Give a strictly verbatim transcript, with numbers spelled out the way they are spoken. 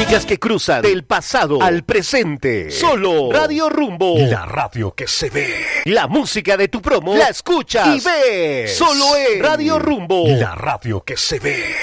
Crónicas que cruzan del pasado al presente. Solo Radio Rumbo. La radio que se ve. La música de tu promo la escuchas y ves. Solo es Radio Rumbo. La radio que se ve.